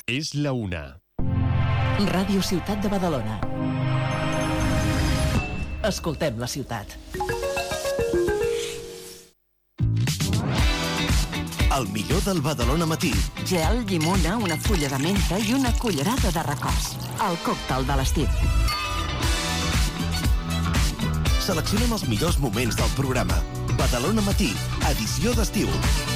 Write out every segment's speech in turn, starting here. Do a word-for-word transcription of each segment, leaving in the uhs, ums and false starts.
És la una. Ràdio Ciutat de Badalona. Escoltem la ciutat. El millor del Badalona Matí. Gel, llimona, una fulla de menta i una cullerada de recors. El còctel de l'estiu. Seleccionem els millors moments del programa. Badalona Matí, edició d'estiu.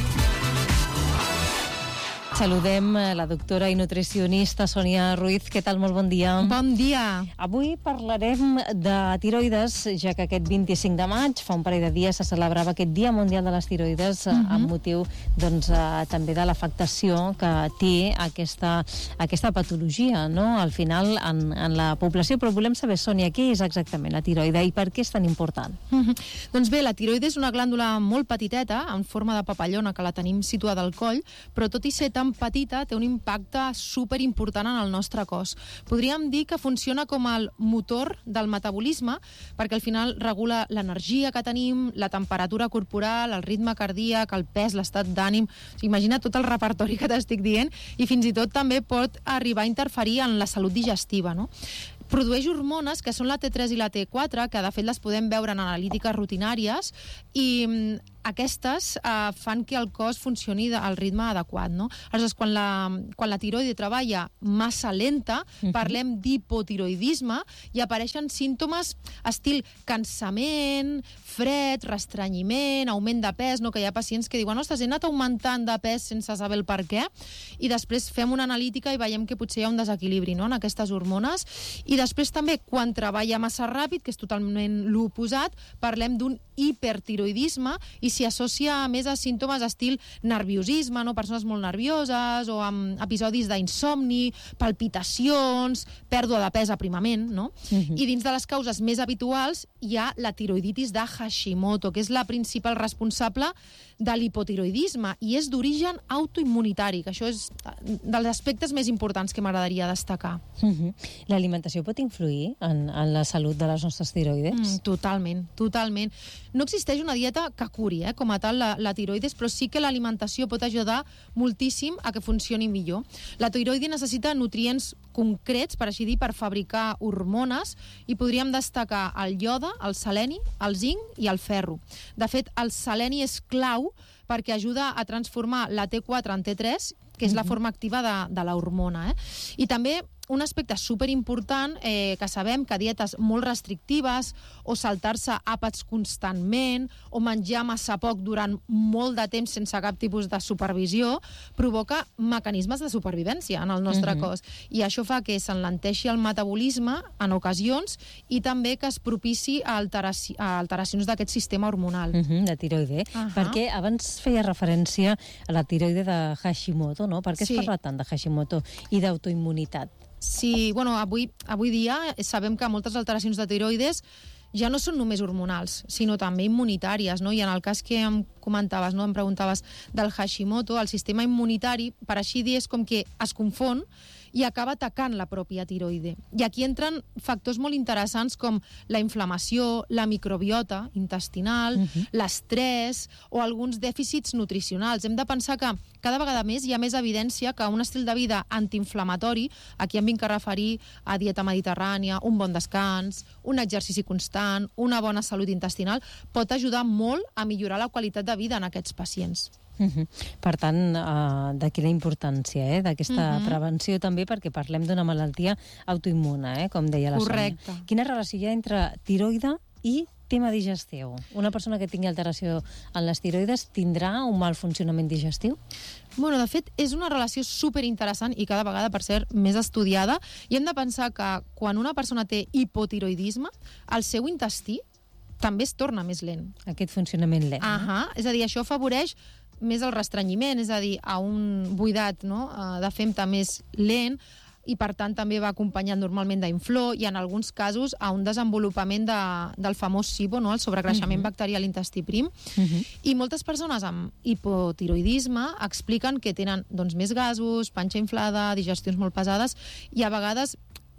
Saludem la doctora i nutricionista Sònia Ruiz. Què tal? Molt bon dia. Bon dia. Avui parlarem de tiroides, ja que aquest vint-i-cinc de maig, fa un parell de dies, se celebrava aquest Dia Mundial de les Tiroides, uh-huh. amb motiu doncs, eh, també de l'afectació que té aquesta, aquesta patologia, no? Al final, en, en la població. Però volem saber, Sònia, què és exactament la tiroide i per què és tan important? Uh-huh. Doncs bé, la tiroide és una glàndula molt petiteta, en forma de papallona, que la tenim situada al coll, però tot i ser tan petita té un impacte super important en el nostre cos. Podríem dir que funciona com el motor del metabolisme, perquè al final regula l'energia que tenim, la temperatura corporal, el ritme cardíac, el pes, l'estat d'ànim. Imagina tot el repertori que t'estic dient, i fins i tot també pot arribar a interferir en la salut digestiva, no? Produeix hormones que són la T tres i la T quatre, que de fet les podem veure en analítiques rutinàries, i aquestes eh, fan que el cos funcioni al ritme adequat, no? Aleshores, quan la, quan la tiroide treballa massa lenta, uh-huh. parlem d'hipotiroidisme i apareixen símptomes estil cansament, fred, restrenyiment, augment de pes, no? Que hi ha pacients que diuen, ostres, he anat augmentant de pes sense saber el per què, i després fem una analítica i veiem que potser hi ha un desequilibri, no? En aquestes hormones. I després també, quan treballa massa ràpid, que és totalment l'oposat, parlem d'un hipertiroidisme i s'hi associa més a símptomes estil nerviosisme, no? Persones molt nervioses o amb episodis d'insomni, palpitacions, pèrdua de pes aprimament, no? Uh-huh. I dins de les causes més habituals hi ha la tiroiditis de Hashimoto, que és la principal responsable de l'hipotiroidisme i és d'origen autoimmunitari, que això és dels aspectes més importants que m'agradaria destacar. Uh-huh. L'alimentació pot influir en, en la salut de les nostres tiroides? Mm, totalment, totalment. No existeix una dieta que curi, eh, com a tal, la, la tiroides, però sí que l'alimentació pot ajudar moltíssim a que funcioni millor. La tiroide necessita nutrients concrets, per així dir, per fabricar hormones, i podríem destacar el iode, el seleni, el zinc i el ferro. De fet, el seleni és clau perquè ajuda a transformar la T quatre en T tres, que és la forma activa de, de la hormona. Eh? I també un aspecte superimportant, eh, que sabem que dietes molt restrictives o saltar-se àpats constantment o menjar massa poc durant molt de temps sense cap tipus de supervisió provoca mecanismes de supervivència en el nostre uh-huh. cos, i això fa que s'enlenteixi el metabolisme en ocasions i també que es propici a, alteraci a alteracions d'aquest sistema hormonal. Uh-huh, de tiroide. Uh-huh. Perquè abans feia referència a la tiroide de Hashimoto, no? Per què sí. es parla tant de Hashimoto i d'autoimmunitat? Sí, bueno, avui, avui dia sabem que moltes alteracions de tiroides ja no són només hormonals, sinó també immunitàries, no? I en el cas que em comentaves, no? Em preguntaves del Hashimoto, el sistema immunitari, per així dir, és com que es confon i acaba atacant la pròpia tiroide. I aquí entren factors molt interessants com la inflamació, la microbiota intestinal, uh-huh. l'estrès o alguns dèficits nutricionals. Hem de pensar que cada vegada més hi ha més evidència que un estil de vida antiinflamatori, aquí em vinc a referir a dieta mediterrània, un bon descans, un exercici constant, una bona salut intestinal, pot ajudar molt a millorar la qualitat de vida en aquests pacients. Uh-huh. Per tant, uh, d'aquí la importància eh, d'aquesta uh-huh. prevenció també, perquè parlem d'una malaltia autoimmune, eh, com deia la Correcte. Sònia. Quina relació hi ha entre tiroide i tema digestiu? Una persona que tingui alteració en les tiroides tindrà un mal funcionament digestiu? Bueno, de fet, és una relació superinteressant i cada vegada, per ser més estudiada, i hem de pensar que quan una persona té hipotiroidisme, el seu intestí també es torna més lent. Aquest funcionament lent. Ahà, és a dir, això afavoreix més el restrenyiment, és a dir, a un buidat, no?, de femta més lent, i per tant també va acompanyat normalment d'inflor i en alguns casos a un desenvolupament de, del famós SIBO, no?, el sobrecreixement uh-huh. bacterià a l'intestí prim. Uh-huh. I moltes persones amb hipotiroidisme expliquen que tenen doncs, més gasos, panxa inflada, digestions molt pesades, i a vegades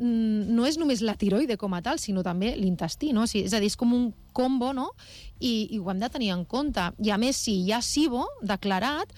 no és només la tiroide com a tal, sinó també l'intestí, no? És a dir, és com un combo, no? I, i ho hem de tenir en compte. I a més, si hi ha SIBO declarat,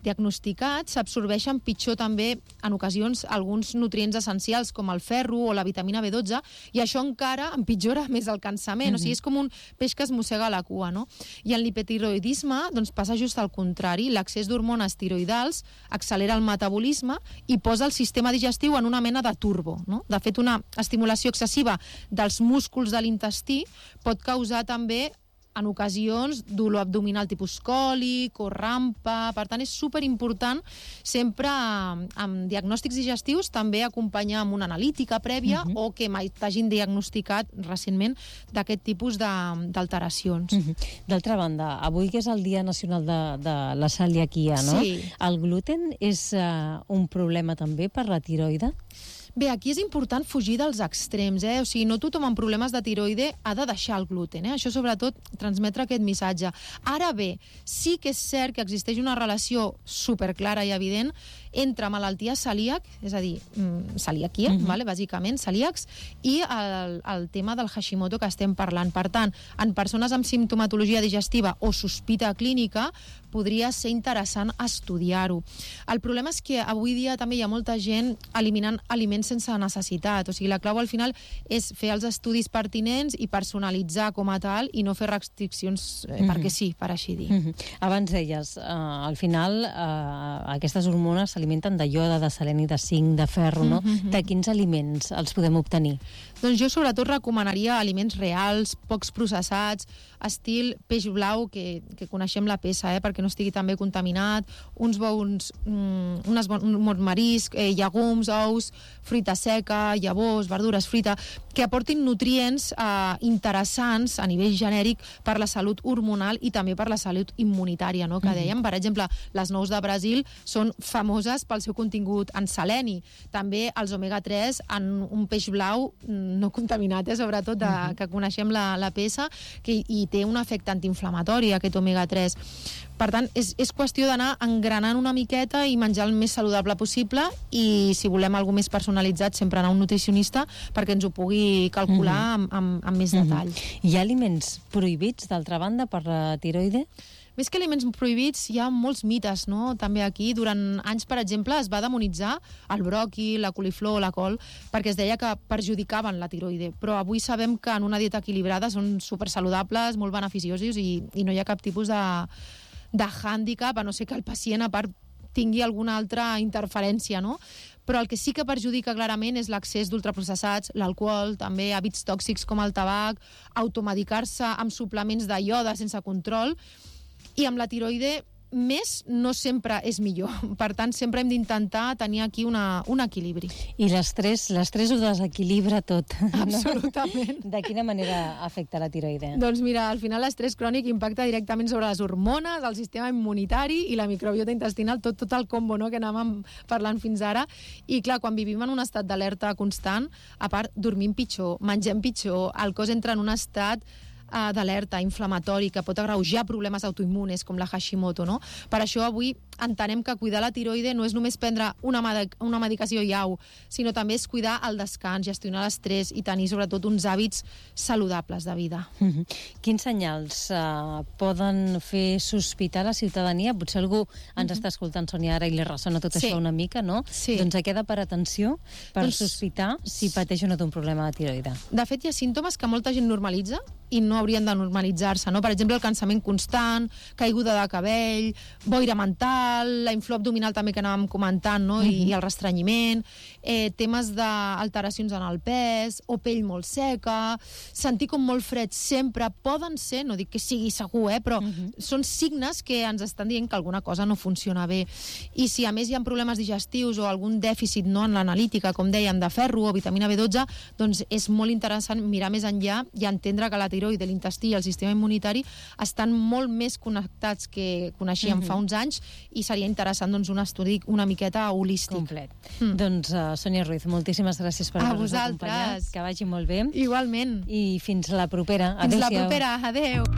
diagnosticats s'absorbeixen pitjor també, en ocasions, alguns nutrients essencials com el ferro o la vitamina B dotze, i això encara empitjora més el cansament. Mm-hmm. O sigui, és com un peix que es mossega la cua, no? I en l'hipertiroidisme doncs, passa just al contrari. L'accés d'hormones tiroidals accelera el metabolisme i posa el sistema digestiu en una mena de turbo, no? De fet, una estimulació excessiva dels músculs de l'intestí pot causar també en ocasions dolor abdominal tipus còlic o rampa. Per tant, és superimportant sempre amb diagnòstics digestius també acompanyar amb una analítica prèvia uh-huh. o que mai t'hagin diagnosticat recentment d'aquest tipus d'alteracions. Uh-huh. D'altra banda, avui que és el Dia Nacional de, de la Celiaquia, no? Sí. El gluten és uh, un problema també per la tiroide? Bé, aquí és important fugir dels extrems, eh? O sigui, no tothom amb problemes de tiroide ha de deixar el gluten, eh? Això, sobretot, transmetre aquest missatge. Ara bé, sí que és cert que existeix una relació superclara i evident entre malaltia celíac, és a dir, celiaquia, uh-huh. vale? Bàsicament, celíacs, i el, el tema del Hashimoto que estem parlant. Per tant, en persones amb simptomatologia digestiva o sospita clínica, podria ser interessant estudiar-ho. El problema és que avui dia també hi ha molta gent eliminant aliments sense necessitat. O sigui, la clau al final és fer els estudis pertinents i personalitzar com a tal i no fer restriccions eh, mm-hmm. perquè sí, per així dir. Mm-hmm. Abans deies, eh, al final eh, aquestes hormones s'alimenten de iode, de seleni, de zinc, de ferro, no? Mm-hmm. De quins aliments els podem obtenir? Doncs jo sobretot recomanaria aliments reals, pocs processats, estil peix blau, que, que coneixem la peça, eh, perquè no estigui tan bé contaminat, uns bons, mm, unes bons marisc, eh, llegums, ous, fruita seca, llavors, verdures, fruita, que aportin nutrients eh, interessants a nivell genèric per la salut hormonal i també per la salut immunitària, no? Que dèiem, per exemple, les nous de Brasil són famoses pel seu contingut en seleni. També els omega tres en un peix blau no contaminat, eh, sobretot, de, uh-huh. que coneixem la, la peça, que i té un efecte antiinflamatori, aquest omega tres. Per tant, és, és qüestió d'anar engranant una miqueta i menjar el més saludable possible, i si volem alguna més personalitzat, sempre anar a un nutricionista perquè ens ho pugui calcular uh-huh. amb, amb, amb més uh-huh. detall. Hi ha aliments prohibits, d'altra banda, per la tiroide? Més que aliments prohibits, hi ha molts mites, no? També aquí, durant anys, per exemple, es va demonitzar el broqui, la coliflor o la col, perquè es deia que perjudicaven la tiroide. Però avui sabem que en una dieta equilibrada són supersaludables, molt beneficiosos, i, i no hi ha cap tipus de, de hàndicap, a no ser que el pacient, a part, tingui alguna altra interferència, no? Però el que sí que perjudica clarament és l'accés d'ultraprocessats, l'alcohol, també hàbits tòxics com el tabac, automedicar-se amb suplements de iode sense control. I amb la tiroide, més no sempre és millor. Per tant, sempre hem d'intentar tenir aquí una, un equilibri. I l'estrès, l'estrès ho desequilibra tot. Absolutament. No? De quina manera afecta la tiroide? Doncs mira, al final l'estrès crònic impacta directament sobre les hormones, el sistema immunitari i la microbiota intestinal, tot, tot el combo, no?, que anàvem parlant fins ara. I clar, quan vivim en un estat d'alerta constant, a part, dormim pitjor, mengem pitjor, el cos entra en un estat d'alerta inflamatori que pot agreujar problemes autoimmunes com la Hashimoto, no? Per això avui entenem que cuidar la tiroide no és només prendre una, medic una medicació i au, sinó també és cuidar el descans, gestionar l'estrès i tenir sobretot uns hàbits saludables de vida. Mm-hmm. Quins senyals uh, poden fer sospitar la ciutadania? Potser algú ens mm-hmm. està escoltant, Sònia, ara i li ressona tot sí. això una mica, no? Sí. Doncs a què ha de parar atenció per doncs... sospitar si pateix o no d'un problema de tiroide? De fet, hi ha símptomes que molta gent normalitza i no haurien de normalitzar-se, no? Per exemple, el cansament constant, caiguda de cabell, boira mental, la inflor abdominal també que anàvem comentant, no? I, uh-huh. i el restrenyiment, eh, temes d'alteracions en el pes, o pell molt seca, sentir com molt fred sempre, poden ser, no dic que sigui segur, eh, però uh-huh. són signes que ens estan dient que alguna cosa no funciona bé. I si a més hi ha problemes digestius o algun dèficit, no, en l'analítica, com dèiem, de ferro o vitamina B dotze, doncs és molt interessant mirar més enllà i entendre que la tiroide, l'intestí i el sistema immunitari estan molt més connectats que coneixíem uh-huh. fa uns anys, i seria interessant, doncs, un estudi una miqueta holístic. Complet. Mm. Doncs, uh, Sònia Ruiz, moltíssimes gràcies per haver-nos acompanyat. Que vagi molt bé. Igualment. I fins la propera. Fins Adéu-siau. la propera. Adéu.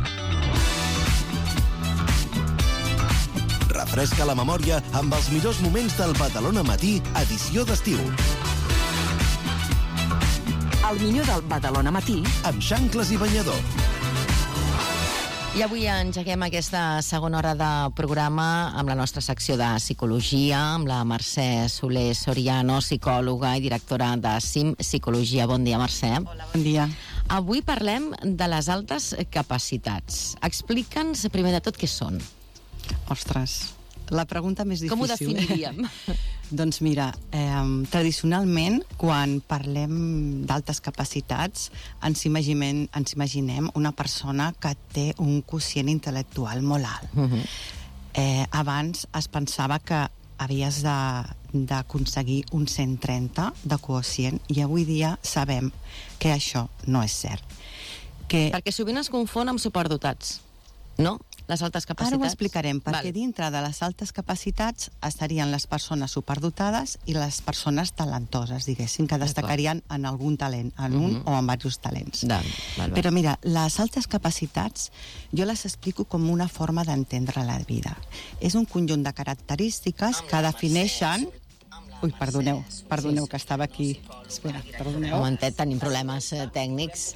Refresca la memòria amb els millors moments del Badalona Matí, edició d'estiu. El millor del Badalona Matí amb xancles i banyador. I avui engeguem aquesta segona hora de programa amb la nostra secció de psicologia, amb la Mercè Soler Soriano, psicòloga i directora de C I M Psicologia. Bon dia, Mercè. Hola, bon dia. Avui parlem de les altes capacitats. Explica'ns primer de tot què són. Ostres, la pregunta més difícil. Com ho definiríem? Doncs mira, eh, tradicionalment, quan parlem d'altes capacitats, ens imaginem, ens imaginem una persona que té un quocient intel·lectual molt alt. Uh-huh. eh, abans es pensava que havies d'aconseguir un cent trenta de quocient i avui dia sabem que això no és cert. Que... Perquè sovint es confon amb superdotats, no? Les altes capacitats. Ara ho explicarem, perquè Val. dintre de les altes capacitats estarien les persones superdotades i les persones talentoses, diguéssim, que destacarien en algun talent, en un uh-huh. o en diversos talents. Val, val, val. Però mira, les altes capacitats jo les explico com una forma d'entendre la vida. És un conjunt de característiques que defineixen... Ui, perdoneu, perdoneu, que estava aquí. Espera, perdoneu. Un momentet, tenim problemes eh, tècnics.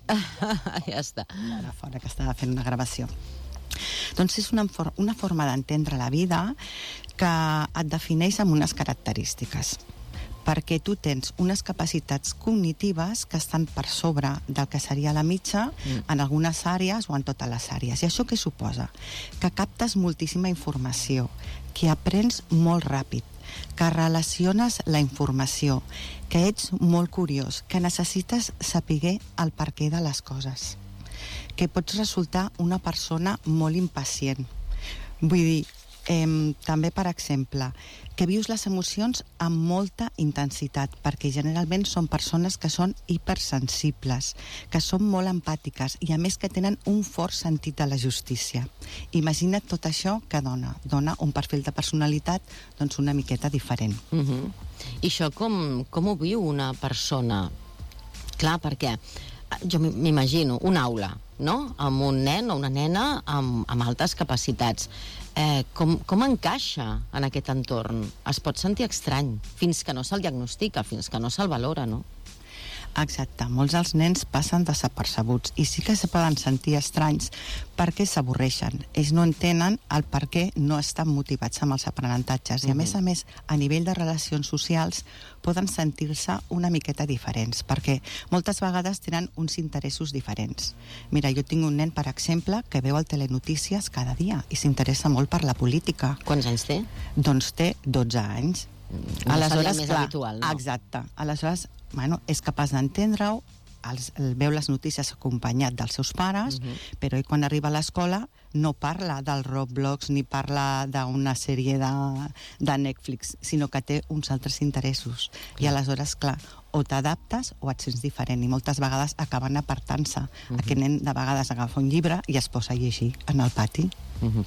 Ja està. Ara fora, que estava fent una gravació. Doncs és una, una forma d'entendre la vida que et defineix amb unes característiques, perquè tu tens unes capacitats cognitives que estan per sobre del que seria la mitja mm. en algunes àrees o en totes les àrees. I això què suposa? Que captes moltíssima informació, que aprens molt ràpid, que relaciones la informació, que ets molt curiós, que necessites saber el perquè de les coses, que pots resultar una persona molt impacient. Vull dir, eh, també, per exemple, que vius les emocions amb molta intensitat, perquè generalment són persones que són hipersensibles, que són molt empàtiques i, a més, que tenen un fort sentit de la justícia. Imagina't tot això que dona. Dona un perfil de personalitat doncs, una miqueta diferent. Uh-huh. I això com, com ho viu una persona? Clar, perquè jo m'imagino una aula, no?, amb un nen o una nena amb, amb altes capacitats. Eh, com, com encaixa en aquest entorn? Es pot sentir estrany fins que no se'l diagnostica, fins que no se'l valora, no? Exacte, molts dels nens passen desapercebuts i sí que se poden sentir estranys perquè s'avorreixen. Ells no entenen el per què no estan motivats amb els aprenentatges i, a més a més, a nivell de relacions socials poden sentir-se una miqueta diferents, perquè moltes vegades tenen uns interessos diferents. Mira, jo tinc un nen, per exemple, que veu el Telenotícies cada dia i s'interessa molt per la política. Quants anys té? Doncs té dotze anys. No seria més habitual, no? Exacte. Aleshores, bueno, és capaç d'entendre-ho, veu les notícies acompanyat dels seus pares, uh-huh. però ell, quan arriba a l'escola, no parla del Roblox ni parla d'una sèrie de, de Netflix, sinó que té uns altres interessos. Clar. I aleshores, clar, o t'adaptes o et sents diferent, i moltes vegades acaben apartant-se. Uh-huh. Aquest nen de vegades agafa un llibre i es posa a llegir en el pati. Uh-huh.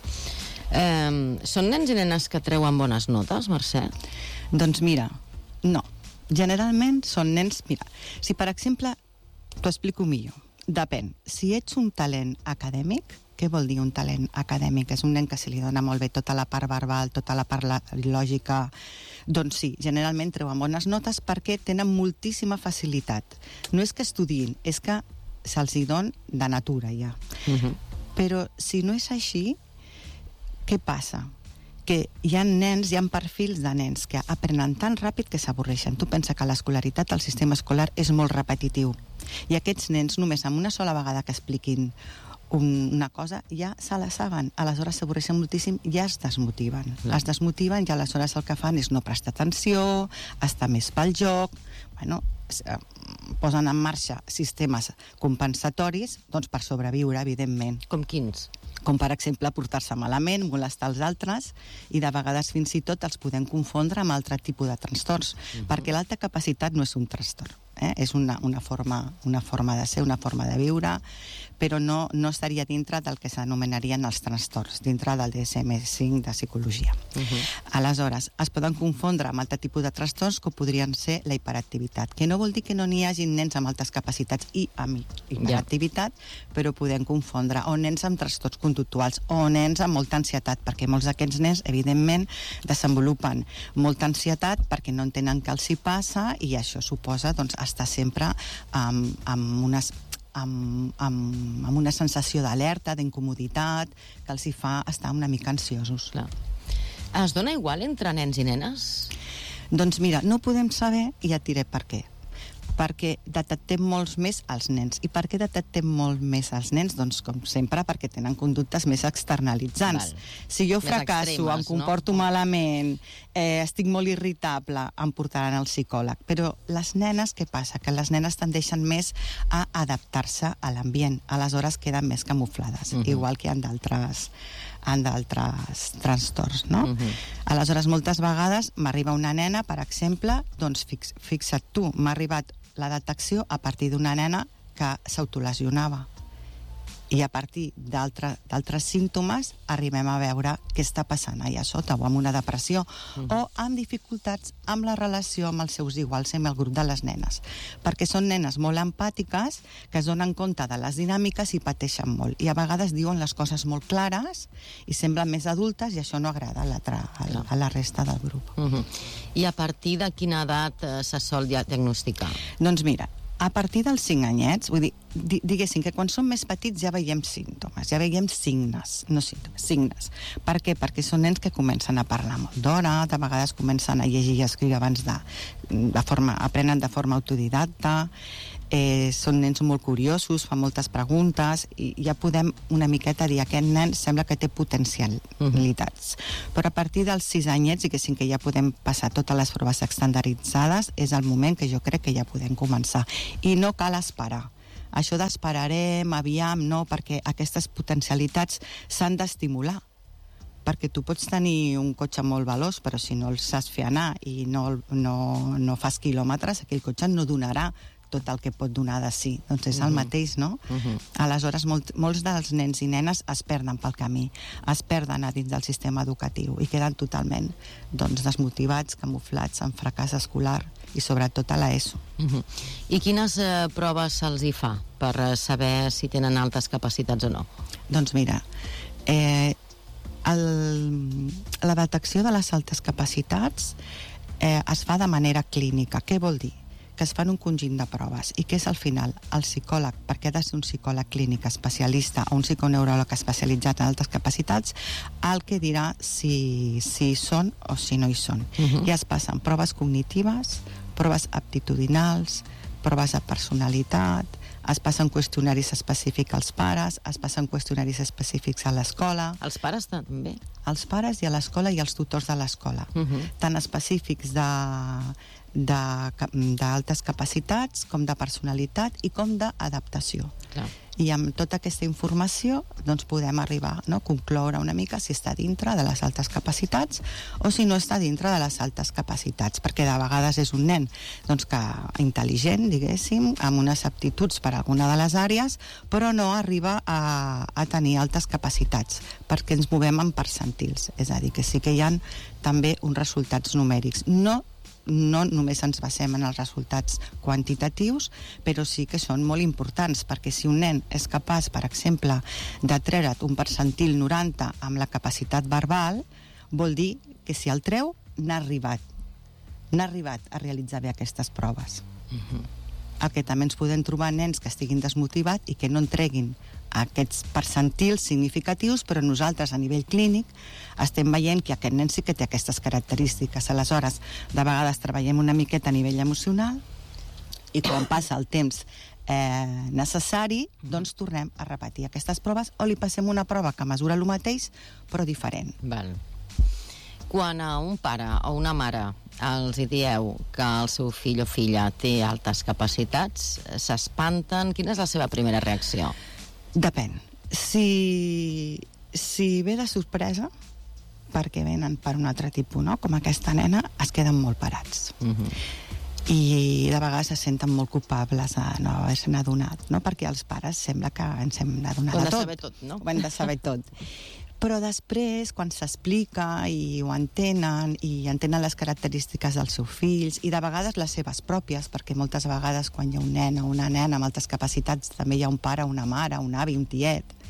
Eh, són nens i nenes que treuen bones notes, Mercè? Doncs mira, no. Generalment són nens... Mira, si per exemple, t'ho explico millor. Depèn. Si ets un talent acadèmic, què vol dir un talent acadèmic? És un nen que se li dona molt bé tota la part verbal, tota la part lògica. Doncs sí, generalment treuen bones notes perquè tenen moltíssima facilitat. No és que estudiïn, és que se'ls hi don de natura ja. Uh-huh. Però si no és així, què passa? Que hi ha nens, hi ha perfils de nens que aprenen tan ràpid que s'avorreixen. Tu pensa que l'escolaritat, el sistema escolar, és molt repetitiu. I aquests nens, només amb una sola vegada que expliquin un, una cosa, ja se la saben. Aleshores s'avorreixen moltíssim i ja es desmotiven. No. Es desmotiven i aleshores el que fan és no prestar atenció, estar més pel joc, bueno, posen en marxa sistemes compensatoris doncs per sobreviure, evidentment. Com quins? Com, per exemple, portar-se malament, molestar els altres, i de vegades fins i tot els podem confondre amb altre tipus de trastorns, uh-huh. perquè l'alta capacitat no és un trastorn, eh? És una, una, forma, una forma de ser, una forma de viure, però no, no estaria dintre del que s'anomenarien els trastorns, dintre del D S M cinc de psicologia. Uh-huh. Aleshores, es poden confondre amb altre tipus de trastorns com podrien ser la hiperactivitat, que no vol dir que no n'hi hagi nens amb altes capacitats i amb hiperactivitat, yeah. però podem confondre o nens amb trastorns conductuals o nens amb molta ansietat, perquè molts d'aquests nens, evidentment, desenvolupen molta ansietat perquè no entenen què els hi passa i això suposa doncs, estar sempre amb, amb unes amb, amb, amb una sensació d'alerta, d'incomoditat, que els hi fa estar una mica ansiosos. Clar. Es dona igual entre nens i nenes? Doncs mira, no podem saber, i ja et diré per què. Perquè detectem molts més els nens. I per què detectem molt més els nens? Doncs, com sempre, perquè tenen conductes més externalitzants. Val. Si jo Més fracasso, extremes, em comporto no? malament, eh, estic molt irritable, em portaran al psicòleg. Però les nenes, què passa? Que les nenes tendeixen més a adaptar-se a l'ambient. Aleshores queden més camuflades, uh-huh. igual que en d'altres en d'altres trastorns, no? Uh-huh. Aleshores, moltes vegades m'arriba una nena, per exemple, doncs fix, fixa't tu, m'ha arribat la detecció a partir d'una nena que s'autolesionava. I a partir d'altres símptomes arribem a veure què està passant allà sota, o amb una depressió, uh-huh. o amb dificultats amb la relació amb els seus iguals, amb el grup de les nenes. Perquè són nenes molt empàtiques, que es donen compte de les dinàmiques i pateixen molt. I a vegades diuen les coses molt clares i semblen més adultes, i això no agrada a la, a, a la resta del grup. Uh-huh. I a partir de quina edat eh, se sol diagnosticar? Doncs mira, a partir dels cinc anyets, vull dir, di diguéssim que quan som més petits ja veiem símptomes, ja veiem signes, no símptomes, signes. Per què? Perquè són nens que comencen a parlar molt d'hora, de vegades comencen a llegir i a escriure abans de, de forma, aprenen de forma autodidacta, eh, són nens molt curiosos, fan moltes preguntes, i ja podem una miqueta dir aquest nen sembla que té potencialitats. Uh-huh. Però a partir dels sis anyets, diguéssim que ja podem passar totes les proves estandarditzades, és el moment que jo crec que ja podem començar. I no cal esperar. Això d'esperarem, aviam, no, perquè aquestes potencialitats s'han d'estimular. Perquè tu pots tenir un cotxe molt veloç, però si no el saps fer anar i no, no, no fas quilòmetres, aquell cotxe no donarà tot el que pot donar de si. Doncs és uh-huh. el mateix, no? Uh-huh. Aleshores, molt, molts dels nens i nenes es perden pel camí, es perden a dins del sistema educatiu i queden totalment doncs, desmotivats, camuflats en fracàs escolar i sobretot a l'ESO. Uh-huh. I quines eh, proves se'ls hi fa per eh, saber si tenen altes capacitats o no? Doncs mira, eh, el, la detecció de les altes capacitats eh, es fa de manera clínica. Què vol dir? Que es fan un conjunt de proves i que és al final el psicòleg, perquè ha de ser un psicòleg clínic especialista o un psiconeuròleg especialitzat en altes capacitats, el que dirà si, si hi són o si no hi són. Uh-huh. I es passen proves cognitives, proves aptitudinals, proves de personalitat, es passen qüestionaris específics als pares, es passen qüestionaris específics a l'escola. Els pares també? Els pares i a l'escola i els tutors de l'escola. Uh-huh. Tant específics de d'altes capacitats, com de personalitat i com d'adaptació. Clar. I amb tota aquesta informació doncs podem arribar, no, a concloure una mica si està dintre de les altes capacitats o si no està dintre de les altes capacitats, perquè de vegades és un nen doncs, que intel·ligent, diguéssim, amb unes aptituds per a alguna de les àrees, però no arriba a, a tenir altes capacitats, perquè ens movem en percentils, és a dir, que sí que hi ha també uns resultats numèrics. No no només ens basem en els resultats quantitatius, però sí que són molt importants, perquè si un nen és capaç, per exemple, de treure't un percentil noranta amb la capacitat verbal, vol dir que si el treu, n'ha arribat. N'ha arribat a realitzar bé aquestes proves. Uh-huh. El que també ens podem trobar nens que estiguin desmotivats i que no en treguin aquests percentils significatius, però nosaltres a nivell clínic estem veient que aquest nen sí que té aquestes característiques. Aleshores, de vegades treballem una miqueta a nivell emocional i quan passa el temps eh, necessari, doncs tornem a repetir aquestes proves o li passem una prova que mesura el mateix, però diferent. Val. Quan a un pare o una mare els hi dieu que el seu fill o filla té altes capacitats, s'espanten? Quina és la seva primera reacció? Depèn. Si, si ve de sorpresa, perquè venen per un altre tipus, no? Com aquesta nena, es queden molt parats. Uh-huh. I de vegades se senten molt culpables de no haver-se'n adonat, no? Perquè els pares sembla que ens hem d'adonat de tot. Ho hem de saber tot, no? Ho hem de saber tot. Però després, quan s'explica i ho entenen, i entenen les característiques dels seus fills, i de vegades les seves pròpies, perquè moltes vegades quan hi ha un nen o una nena amb altes capacitats també hi ha un pare, una mare, un avi, un tiet.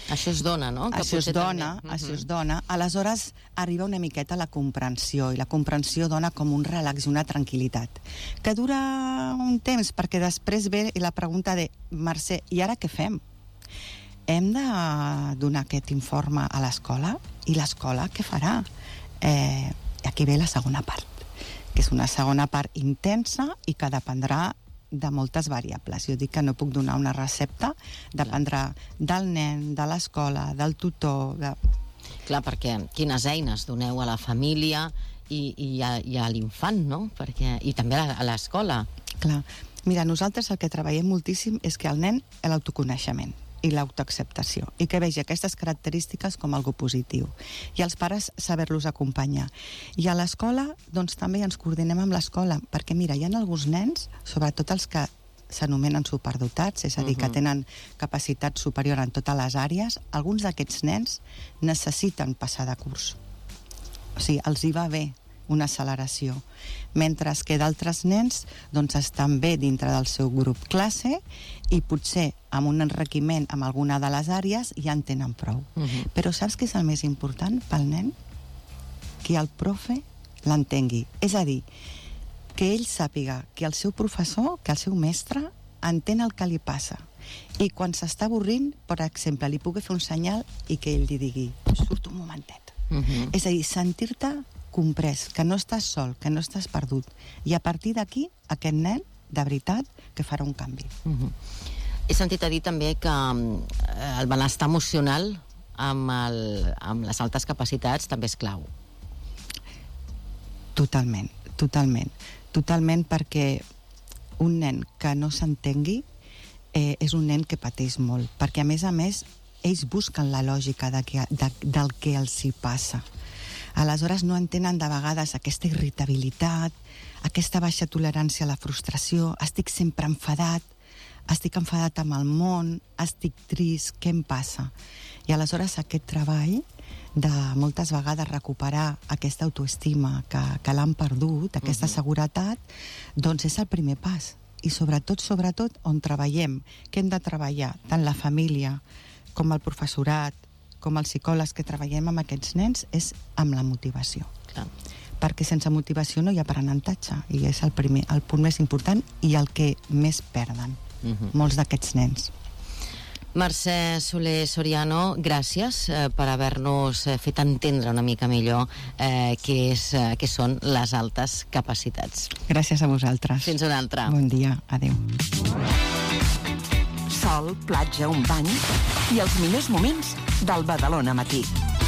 Això es dona, no? Que Això es potser dona, també. això es dona. Aleshores, arriba una miqueta la comprensió, i la comprensió dona com un relax i una tranquil·litat, que dura un temps, perquè després ve la pregunta de Mercè, i ara què fem? Hem de donar aquest informe a l'escola? I l'escola què farà? Eh, aquí ve la segona part, que és una segona part intensa i que dependrà de moltes variables. Jo dic que no puc donar una recepta, dependrà del nen, de l'escola, del tutor... De... Clar, perquè quines eines doneu a la família i, i a, i a l'infant, no? Perquè, i també a, a l'escola. Clar. Mira, nosaltres el que treballem moltíssim és que el nen, l'autoconeixement i l'autoacceptació, i que vegi aquestes característiques com algo positiu. I els pares saber-los acompanyar. I a l'escola, doncs també ens coordinem amb l'escola, perquè mira, hi ha alguns nens, sobretot els que s'anomenen superdotats, és a dir, uh-huh. que tenen capacitat superior en totes les àrees, alguns d'aquests nens necessiten passar de curs. O sigui, els hi va bé una acceleració, mentre que d'altres nens doncs, estan bé dintre del seu grup classe i potser amb un enriquiment amb alguna de les àrees ja en tenen prou. Uh-huh. Però saps què és el més important pel nen? Que el profe l'entengui. És a dir, que ell sàpiga que el seu professor, que el seu mestre, entén el que li passa. I quan s'està avorrint, per exemple, li pugui fer un senyal i que ell li digui, surt un momentet. Uh-huh. És a dir, sentir-te comprès, que no estàs sol, que no estàs perdut. I a partir d'aquí, aquest nen, de veritat, que farà un canvi. Uh-huh. He sentit a dir també que eh, el benestar emocional amb, el, amb les altes capacitats també és clau. Totalment, totalment. Totalment, perquè un nen que no s'entengui eh, és un nen que pateix molt, perquè a més a més ells busquen la lògica de que, de, del que els hi passa. Aleshores no entenen de vegades aquesta irritabilitat, aquesta baixa tolerància a la frustració, estic sempre enfadat, estic enfadat amb el món, estic trist, què em passa? I aleshores aquest treball de moltes vegades recuperar aquesta autoestima que, que l'han perdut, aquesta uh-huh. seguretat, doncs és el primer pas. I sobretot, sobretot, on treballem, que hem de treballar tant la família com el professorat, com els psicòlegs que treballem amb aquests nens, és amb la motivació. Clar. Perquè sense motivació no hi ha aprenentatge, i és el, primer, el punt més important i el que més perden, uh-huh. molts d'aquests nens. Mercè Soler Soriano, gràcies eh, per haver-nos eh, fet entendre una mica millor eh, què, és, eh, què són les altes capacitats. Gràcies a vosaltres. Fins una altra. Bon dia, adeu. Sol, platja, un bany i els millors moments del Badalona Matí.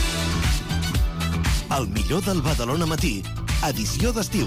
El millor del Badalona Matí, edició d'estiu.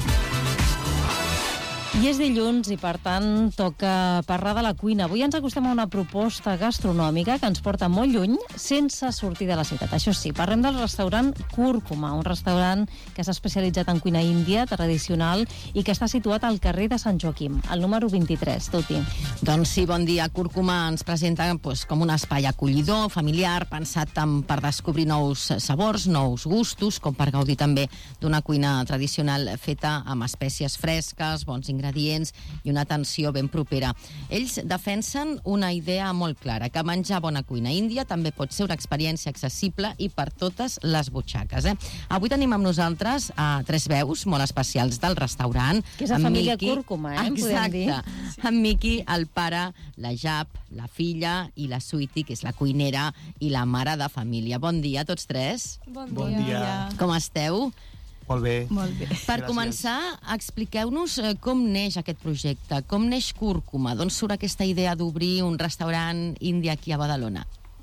I és dilluns i, per tant, toca parlar de la cuina. Avui ens acostem a una proposta gastronòmica que ens porta molt lluny sense sortir de la ciutat. Això sí, parlem del restaurant Cúrcuma, un restaurant que s'ha especialitzat en cuina índia tradicional i que està situat al carrer de Sant Joaquim, al número vint-i-tres, Tuti. Doncs sí, bon dia. Cúrcuma ens presenta pues, com un espai acollidor, familiar, pensat en, per descobrir nous sabors, nous gustos, com per gaudir també d'una cuina tradicional feta amb espècies fresques, bons ingredients i una atenció ben propera. Ells defensen una idea molt clara, que menjar bona cuina índia també pot ser una experiència accessible i per totes les butxaques. Eh? Avui tenim amb nosaltres a tres veus molt especials del restaurant. Que és la família Miqui, Cúrcuma, eh? Exacte. Sí. En Miqui, el pare, la Jap, la filla i la Suiti, que és la cuinera i la mare de família. Bon dia a tots tres. Bon, bon dia. dia. Com esteu? Molt bé. Molt bé. Per Gràcies. Començar, expliqueu-nos com neix aquest projecte, com neix Cúrcuma, d'on surt aquesta idea d'obrir un restaurant indi aquí a Badalona?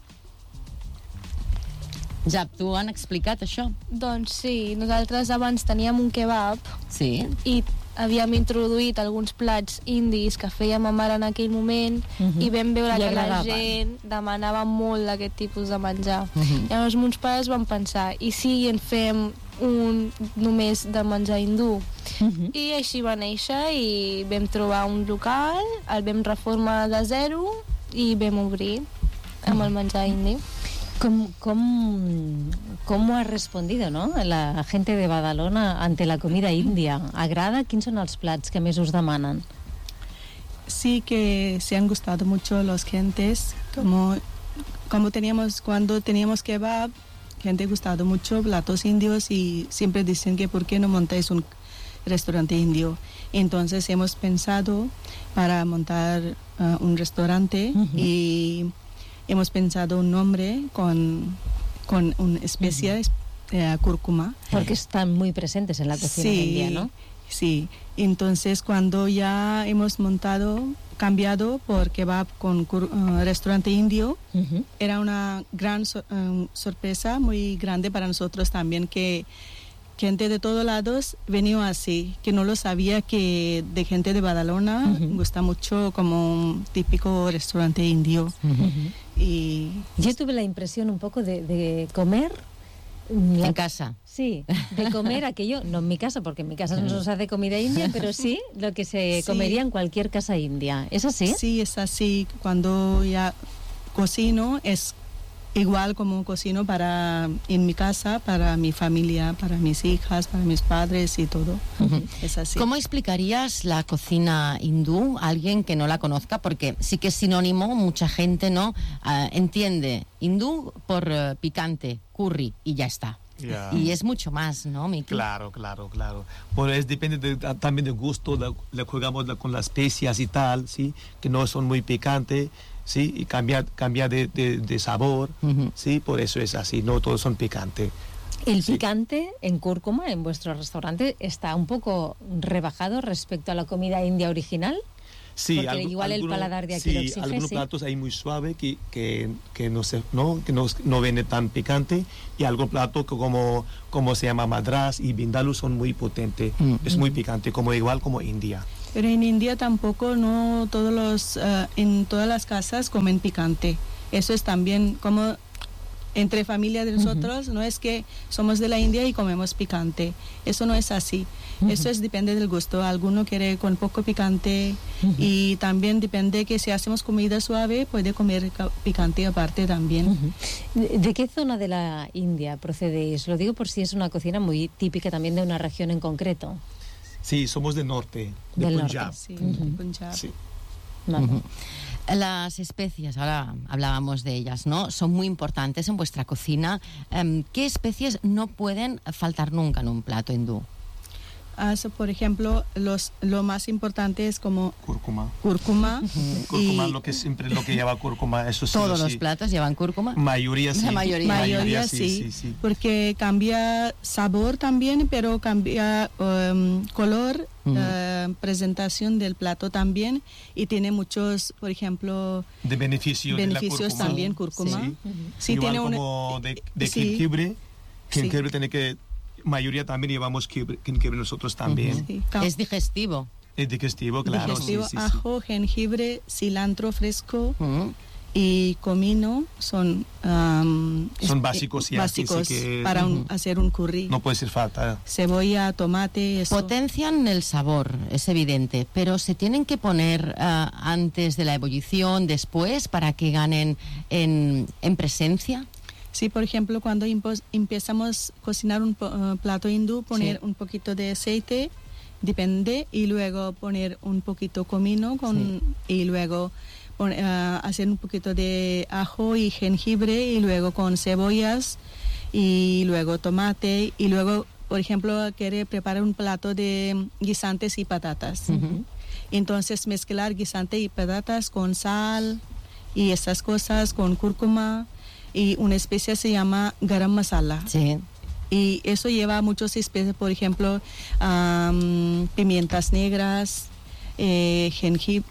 Jap, tu han explicat això? Doncs sí, nosaltres abans teníem un kebab sí. i havíem introduït alguns plats indis que feia ma mare en aquell moment uh-huh. i vam veure que la gent demanava molt aquest tipus de menjar. Uh-huh. Llavors mons pares van pensar, i si en fem un només de menjar hindú? Uh-huh. I així va néixer i vam trobar un local, el vam reformar de zero i vam obrir amb el menjar indi. ¿Cómo, cómo, ¿Cómo ha respondido, ¿no? la gente de Badalona ante la comida india? ¿Agrada? ¿Quins son els plats que més us demanen? Sí que se han gustado mucho los clientes, como como teníamos, cuando teníamos kebab, gente gustado mucho platos indios y siempre dicen que por qué no montáis un restaurante indio. Entonces hemos pensado para montar uh, un restaurante uh-huh. y hemos pensado un nombre con, con una especie uh-huh. uh, cúrcuma. Porque están muy presentes en la cocina sí, india, ¿no? Sí, entonces cuando ya hemos montado, cambiado por kebab con uh, restaurante indio, uh-huh. era una gran so- um, sorpresa, muy grande para nosotros también, que gente de todos lados venía así, que no lo sabía, que de gente de Badalona uh-huh. gusta mucho como un típico restaurante indio. Uh-huh. Y yo tuve la impresión un poco de, de comer la... en casa. Sí, de comer aquello, no en mi casa, porque en mi casa no se hace comida india, pero sí lo que se sí. comería en cualquier casa india. ¿Es así? Sí, es así. Cuando ya cocino es igual como cocino para en mi casa, para mi familia, para mis hijas, para mis padres y todo. Uh-huh. Es así. ¿Cómo explicarías la cocina hindú a alguien que no la conozca? Porque sí que es sinónimo, mucha gente no uh, entiende hindú por uh, picante, curry y ya está. Yeah. Y es mucho más, ¿no, Miki? Claro, claro, claro. Bueno, es depende de, también del gusto, le, le jugamos la, con las especias y tal, ¿sí? Que no son muy picantes, ¿sí? Y cambia, cambia de, de, de sabor, uh-huh. ¿sí? Por eso es así, no todos son picantes. El sí. picante en cúrcuma, en vuestro restaurante, está un poco rebajado respecto a la comida india original. Sí, porque algo, igual alguno, el paladar de aquí sí, lo exige, algunos sí. platos hay muy suave que, que, que no se no que no, no viene tan picante, y algunos platos que como como se llama madras y vindaloo son muy potentes, mm-hmm. es muy picante, como igual como India. Pero en India tampoco, no todos los uh, en todas las casas comen picante. Eso es también como entre familia de nosotros, uh-huh. no es que somos de la India y comemos picante. Eso no es así. Uh-huh. Eso es depende del gusto. Alguno quiere con poco picante, uh-huh. y también depende que si hacemos comida suave puede comer picante aparte también. Uh-huh. ¿De, ¿De qué zona de la India procedéis? Lo digo por si es una cocina muy típica también de una región en concreto. Sí, somos del norte, de del Punjab. Norte. Sí, uh-huh. de Punjab. Sí. Vale. Uh-huh. Las especias, ahora hablábamos de ellas, ¿no? Son muy importantes en vuestra cocina. Um, ¿Qué especies no pueden faltar nunca en un plato hindú? Uh, so, por ejemplo, los, lo más importante es como cúrcuma. Cúrcuma. Uh-huh. Cúrcuma, lo que siempre lo que lleva cúrcuma, eso sí. ¿Todos sí. los platos llevan cúrcuma? Mayoría sí. La mayoría. Mayoría, mayoría sí, sí, sí, sí. Porque cambia sabor también, pero cambia um, color, uh-huh. uh, presentación del plato también, y tiene muchos, por ejemplo, de beneficio beneficios de la cúrcuma. también, cúrcuma. Sí, uh-huh. sí, igual tiene como un, de, de sí. jengibre, jengibre sí. tiene que mayoría también llevamos jengibre nosotros también. Sí. Es digestivo. Es digestivo, claro. Digestivo, sí, sí, ajo, sí. jengibre, cilantro fresco uh-huh. y comino son um, son es, básicos, ya, básicos sí, sí que, para un, uh-huh. hacer un curry. No puede ser falta. Cebolla, tomate, eso. Potencian el sabor, es evidente, pero se tienen que poner uh, antes de la ebullición, después, para que ganen en, en presencia. Sí, por ejemplo, cuando impo- empezamos a cocinar un po- uh, plato hindú, poner sí. un poquito de aceite, depende, y luego poner un poquito comino con, sí. y luego pon, uh, hacer un poquito de ajo y jengibre, y luego con cebollas, y luego tomate, y luego, por ejemplo, quiere preparar un plato de guisantes y patatas. Uh-huh. Entonces mezclar guisante y patatas con sal y esas cosas, con cúrcuma. Y una especie se llama garam masala. Sí. Y eso lleva muchas especies, por ejemplo, um, pimientas negras, eh, jengibre,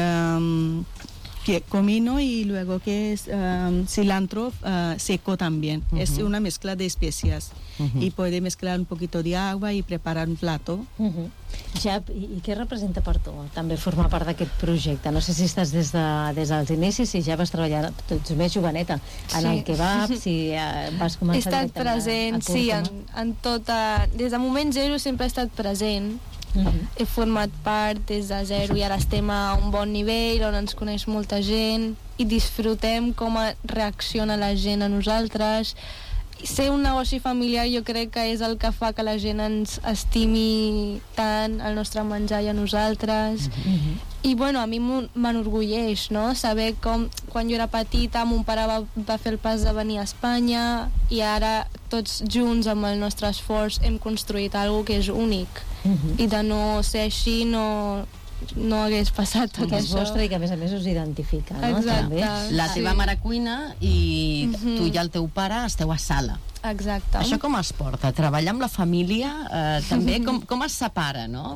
um, comino, y luego que es um, cilantro uh, seco también. Uh-huh. Es una mezcla de especias. Uh-huh. Y puede mezclar un poquito de agua i preparar un plato. Uh-huh. Jap, i, i què representa per tu també formar part d'aquest projecte? No sé si estàs des, de, des dels inicis, si ja vas treballar, tu ets més joveneta, en sí. el kebab, si uh, vas començar... He estat present, a, a sí, en, en tota... Des de moment zero sempre he estat present. Uh-huh. He format part des de zero i ara estem a un bon nivell on ens coneix molta gent i disfrutem com reacciona la gent a nosaltres. ser un negoci familiar jo crec que és el que fa que la gent ens estimi tant el nostre menjar i a nosaltres. Mm-hmm. I bueno, a mi m'enorgulleix, no? Saber com quan jo era petita mon pare va, va fer el pas de venir a Espanya i ara tots junts amb el nostre esforç hem construït alguna que és únic. Mm-hmm. I de no ser així no... no hagués passat tot que és això. vostre i que a més a més us identifica, no? Exacte. També. La teva Sí. mare cuina i Mhm. tu i el teu pare esteu a sala. Exacte. Això com es porta? Treballar amb la família eh, també, com, com es separa, no?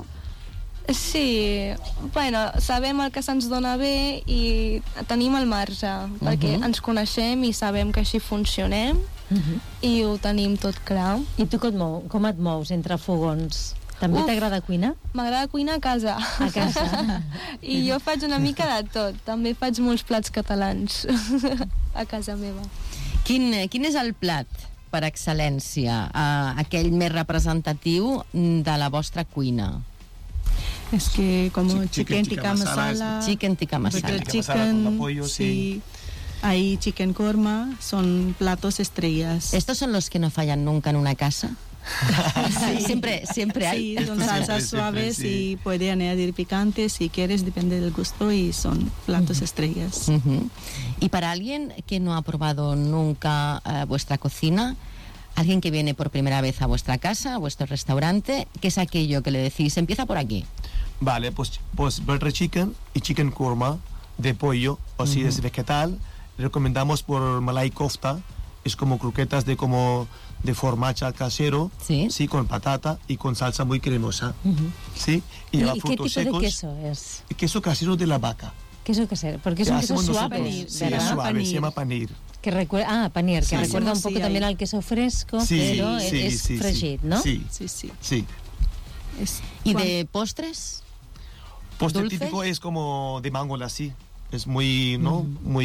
Sí, bueno, sabem el que se'ns dona bé i tenim el marge, perquè Mhm. ens coneixem i sabem que així funcionem Mhm. i ho tenim tot clar. I tu com et, mou, com et mous entre fogons? També Uf. t'agrada cuinar? M'agrada cuinar a casa. A casa. I jo faig una mica de tot. També faig molts plats catalans a casa meva. Quin, quin és el plat per excel·lència, eh, aquell més representatiu de la vostra cuina? Es que como Chicken chicken tikka tikka masala, masala, Chicken tikka masala. butter Tikka masala con chicken, pollo, sí. sí. Hay chicken korma, son platos estrellas. ¿Estos son los que no fallan nunca en una casa? Sí. Siempre, siempre hay. Sí, son salsas Siempre, suaves siempre, sí. y puede añadir picante si quieres, depende del gusto y son platos estrellas. Ujú. Y para alguien que no ha probado nunca eh, vuestra cocina, alguien que viene por primera vez a vuestra casa, a vuestro restaurante, ¿qué es aquello que le decís? Empieza por aquí. Vale, pues, pues butter chicken y chicken korma de pollo, o si es vegetal, recomendamos por malai kofta, es como croquetas de como de formacha casero, Sí. sí, con patata y con salsa muy cremosa, Ujú. sí, y ¿Y lleva qué frutos tipo de secos. queso es? Queso casero de la vaca. Queso casero, porque es Que un queso hacemos suave, nosotros. Sí, ¿verdad? es suave, Panir. se llama panir. Que recuerda, ah, panir, que Sí. recuerda un Sí, poco ahí. también al queso fresco, Sí, pero sí, es sí, sí. fregit, ¿no? Sí, Sí, sí. sí. Es ¿Y cuan- de postres? Postre ¿Dulces? típico es como de mango así. Es muy, ¿no? Muy